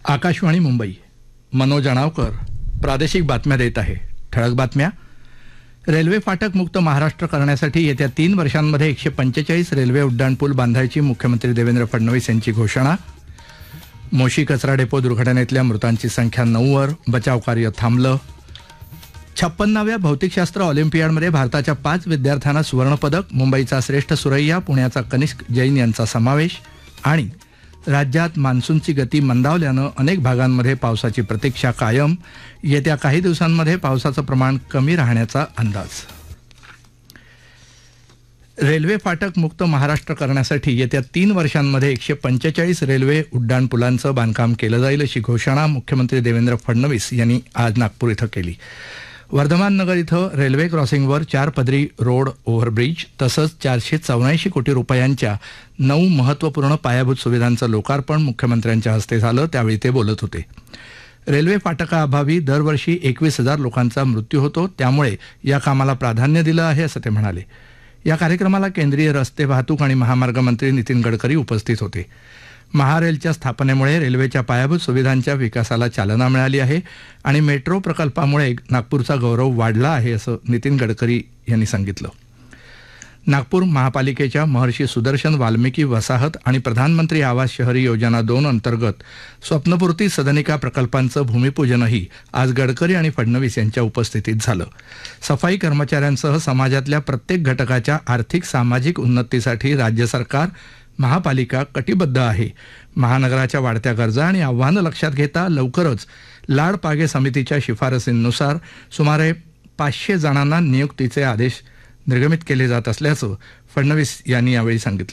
आकाशवाणी मुंबई. मनोज अणावकर प्रादेशिक बातम्या देत आहे. ठळक बातम्या. रेल्वे फाटक मुक्त महाराष्ट्र करण्यासाठी येत्या 3 वर्षांमध्ये 145 रेल्वे उड्डाणपूल बांधायची मुख्यमंत्री देवेंद्र फडणवीस यांची घोषणा. मोशी कचरा डेपो दुर्घटनेतल्या मृतांची संख्या 9 वर. बचाव कार्य थांबलं. 56व्या भौतिकशास्त्र ऑलिम्पियाडमध्ये भारताच्या 5 विद्यार्थ्यांना सुवर्णपदक. मुंबईचा श्रेष्ठ सुरैया, पुण्याचा कनिष्क जैन यांचा समावेश. आणि राज्यात मान्सूनची गती मंदावल्यानं अनेक भागांमध्ये पावसाची प्रतीक्षा कायम. येत्या काही दिवसांमध्ये पावसाचं प्रमाण कमी राहण्याचा अंदाज. रेल्वे फाटक मुक्त महाराष्ट्र करण्यासाठी येत्या 3 वर्षांमध्ये 145 रेल्वे उड्डाणपुलांचं बांधकाम केलं जाईल अशी घोषणा मुख्यमंत्री देवेंद्र फडणवीस यांनी आज नागपूर इथं केली. वर्धमान नगर इथं रेल्वे क्रॉसिंगवर 4 पदरी रोड ओव्हरब्रिज तसंच 484 कोटी रुपयांच्या 9 महत्त्वपूर्ण पायाभूत सुविधांचं लोकार्पण मुख्यमंत्र्यांच्या हस्ते झालं. त्यावेळी ते बोलत होते. रेल्वे फाटकाअभावी दरवर्षी 21,000 लोकांचा मृत्यू होतो, त्यामुळे या कामाला प्राधान्य दिलं आहे असं ते म्हणाले. या कार्यक्रमाला केंद्रीय रस्ते वाहतूक आणि महामार्ग मंत्री नितीन गडकरी उपस्थित होते. महारेलच्या स्थापनेमुळे रेल्वेच्या पायाभूत सुविधांच्या विकासाला चालना मिळाली आहे आणि मेट्रो प्रकल्पामुळे नागपूरचा गौरव वाढला आहे असं नितीन गडकरी यांनी सांगितलं. नागपूर महापालिकेच्या महर्षी सुदर्शन वाल्मिकी वसाहत आणि प्रधानमंत्री आवास शहरी योजना 2 अंतर्गत स्वप्नपूर्ती सदनिका प्रकल्पांचं भूमिपूजनही आज गडकरी आणि फडणवीस यांच्या उपस्थितीत झालं. सफाई कर्मचाऱ्यांसह समाजातल्या प्रत्येक घटकाच्या आर्थिक सामाजिक उन्नतीसाठी राज्य सरकार, महापालिका कटिबद्ध आहे. महानगराच्या वाढत्या गरजा आणि आव्हानं लक्षात घेता लवकरच लाड पागे समितीच्या शिफारसींनुसार सुमारे 500 जणांना नियुक्तीचे आदेश निर्गमित केले जात असल्याचं फडणवीस यांनी यावेळी सांगितलं.